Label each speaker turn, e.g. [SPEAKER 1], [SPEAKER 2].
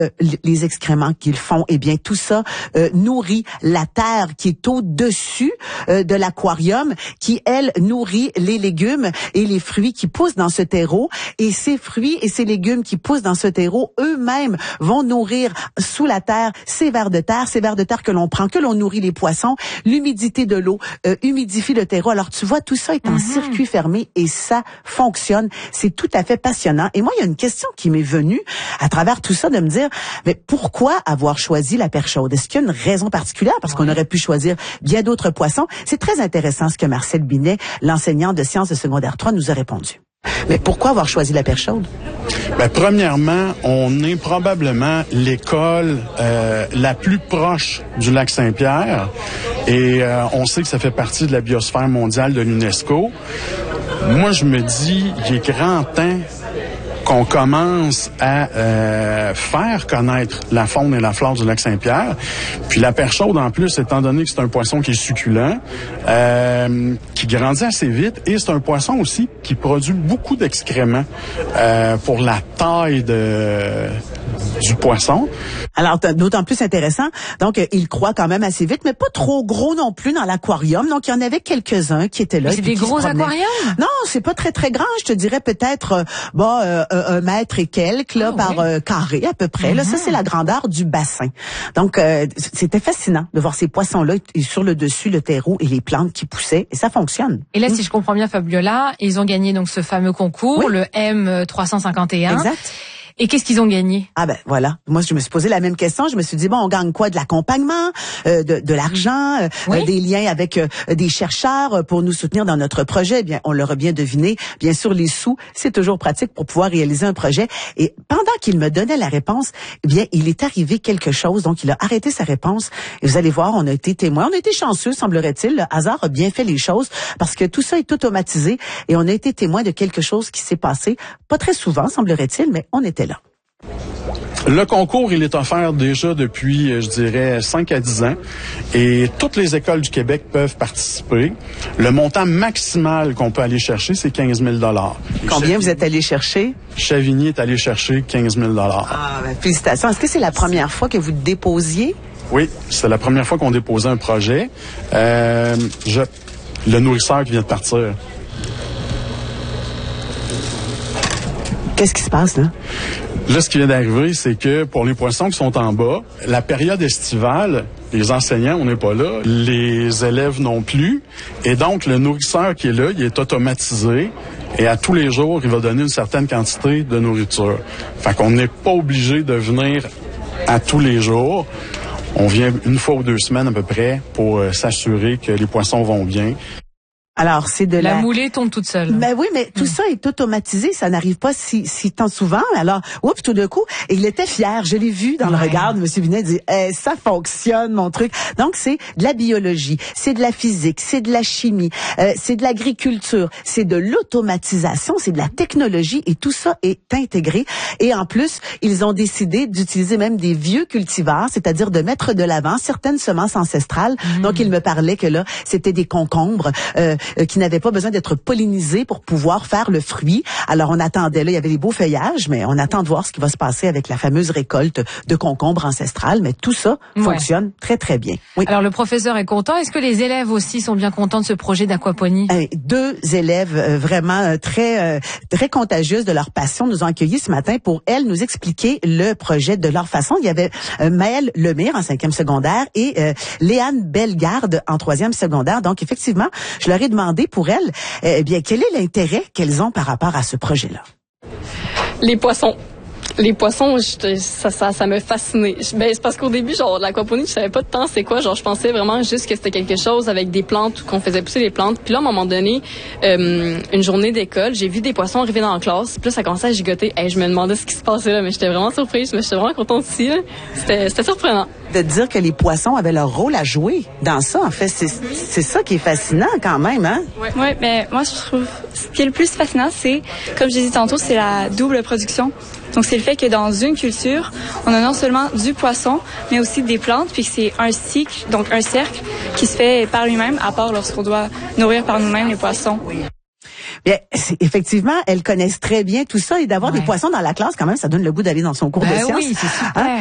[SPEAKER 1] les excréments qu'ils font, eh bien tout ça nourrit la terre qui est au-dessus de l'aquarium, qui elle nourrit les légumes et les fruits qui poussent dans ce terreau. Et ces fruits et ces légumes qui poussent dans ce terreau, eux-mêmes vont nourrir sous la terre ces vers de terre que l'on prend, que l'on nourrit les poissons. L'humidité de l'eau humidifie le terreau. Alors tu vois, tout ça est en circuit fermé et ça fonctionne. C'est tout à fait passionnant. Et moi, il y a une question qui m'est venue à travers tout ça de me dire, mais pourquoi avoir choisi la perche chaude? Est-ce qu'il y a une raison particulière? Parce qu'on aurait pu choisir bien d'autres poissons. C'est très intéressant ce que Marcel Binet, l'enseignant de sciences de secondaire 3, nous a répondu. Mais pourquoi avoir choisi la perche chaude?
[SPEAKER 2] Ben, premièrement, on est probablement l'école la plus proche du lac Saint-Pierre et on sait que ça fait partie de la biosphère mondiale de l'UNESCO. Moi, je me dis, il est grand temps qu'on commence à faire connaître la faune et la flore du lac Saint-Pierre. Puis la perche chaude, en plus, étant donné que c'est un poisson qui est succulent, qui grandit assez vite, et c'est un poisson aussi qui produit beaucoup d'excréments pour la taille du poisson.
[SPEAKER 1] Alors, d'autant plus intéressant. Donc, il croît quand même assez vite, mais pas trop gros non plus dans l'aquarium. Donc, il y en avait quelques-uns qui étaient là.
[SPEAKER 3] Mais c'est des gros aquariums?
[SPEAKER 1] Non, c'est pas très, très grand. Je te dirais peut-être, 1 mètre et quelques, là, par carré, à peu près. Là, ça, c'est la grandeur du bassin. Donc, c'était fascinant de voir ces poissons-là et sur le dessus, le terreau et les plantes qui poussaient. Et ça fonctionne.
[SPEAKER 3] Et là, si je comprends bien, Fabiola, ils ont gagné donc ce fameux concours, le M351.
[SPEAKER 1] Exact.
[SPEAKER 3] Et qu'est-ce qu'ils ont gagné?
[SPEAKER 1] Ah ben voilà, moi je me suis posé la même question, je me suis dit bon, on gagne quoi? De l'accompagnement, de l'argent, des liens avec des chercheurs pour nous soutenir dans notre projet. Eh bien, on l'aura bien deviné, bien sûr les sous, c'est toujours pratique pour pouvoir réaliser un projet. Et pendant qu'il me donnait la réponse, eh bien, il est arrivé quelque chose, donc il a arrêté sa réponse. Et vous allez voir, on a été témoins, on a été chanceux, semblerait-il. Le hasard a bien fait les choses parce que tout ça est automatisé et on a été témoins de quelque chose qui s'est passé, pas très souvent, semblerait-il, mais on était là.
[SPEAKER 2] Le concours, il est offert déjà depuis, je dirais, 5 à 10 ans. Et toutes les écoles du Québec peuvent participer. Le montant maximal qu'on peut aller chercher, c'est 15 000
[SPEAKER 1] Combien vous êtes allé chercher?
[SPEAKER 2] Chavigny est allé chercher 15 000
[SPEAKER 1] Ah, ben, félicitations. Est-ce que c'est la première fois que vous déposiez?
[SPEAKER 2] Oui, c'est la première fois qu'on déposait un projet. Le nourrisseur qui vient de partir.
[SPEAKER 1] Qu'est-ce qui se passe, là?
[SPEAKER 2] Là, ce qui vient d'arriver, c'est que pour les poissons qui sont en bas, la période estivale, les enseignants, on n'est pas là, les élèves non plus. Et donc, le nourrisseur qui est là, il est automatisé. Et à tous les jours, il va donner une certaine quantité de nourriture. Fait qu'on n'est pas obligé de venir à tous les jours. On vient 1 fois ou 2 semaines à peu près pour s'assurer que les poissons vont bien.
[SPEAKER 1] Alors, c'est de
[SPEAKER 3] la moulée tombe toute seule.
[SPEAKER 1] Mais oui, mais tout ça est automatisé, ça n'arrive pas si tant souvent. Alors, oups, tout d'un coup, et il était fier, je l'ai vu dans le regard de M. Binet, il dit ça fonctionne mon truc. Donc c'est de la biologie, c'est de la physique, c'est de la chimie, c'est de l'agriculture, c'est de l'automatisation, c'est de la technologie et tout ça est intégré. Et en plus, ils ont décidé d'utiliser même des vieux cultivars, c'est-à-dire de mettre de l'avant certaines semences ancestrales. Donc il me parlait que là, c'était des concombres qui n'avaient pas besoin d'être pollinisés pour pouvoir faire le fruit. Alors on attendait, là il y avait des beaux feuillages, mais on attend de voir ce qui va se passer avec la fameuse récolte de concombres ancestrales. Mais tout ça fonctionne très très bien. Oui.
[SPEAKER 3] Alors le professeur est content. Est-ce que les élèves aussi sont bien contents de ce projet d'aquaponie?
[SPEAKER 1] 2 élèves vraiment très contagieuses de leur passion nous ont accueillis ce matin pour elles nous expliquer le projet de leur façon. Il y avait Maëlle Lemire en 5e secondaire et Léane Bellegarde en 3e secondaire. Donc effectivement, je leur ai demandé pour elles, quel est l'intérêt qu'elles ont par rapport à ce projet-là.
[SPEAKER 4] Les poissons. Les poissons, ça me fascinait. C'est parce qu'au début, l'aquaponie, je savais pas de temps c'est quoi. Je pensais vraiment juste que c'était quelque chose avec des plantes, qu'on faisait pousser les plantes. Puis là, à un moment donné, une journée d'école, j'ai vu des poissons arriver dans la classe. Puis là, ça commençait à gigoter. Je me demandais ce qui se passait là, mais j'étais vraiment surprise. Mais j'étais vraiment contente aussi. C'était surprenant.
[SPEAKER 1] De dire que les poissons avaient leur rôle à jouer dans ça, en fait, c'est ça qui est fascinant quand même, hein?
[SPEAKER 5] Ouais, mais moi, je trouve, ce qui est le plus fascinant, c'est, comme je l'ai dit tantôt, c'est la double production. Donc, c'est le fait que dans une culture, on a non seulement du poisson, mais aussi des plantes, puis que c'est un cycle, donc un cercle, qui se fait par lui-même, à part lorsqu'on doit nourrir par nous-mêmes les poissons.
[SPEAKER 1] Bien, effectivement, elles connaissent très bien tout ça et d'avoir des poissons dans la classe, quand même, ça donne le goût d'aller dans son cours de sciences.
[SPEAKER 3] Oui, c'est super.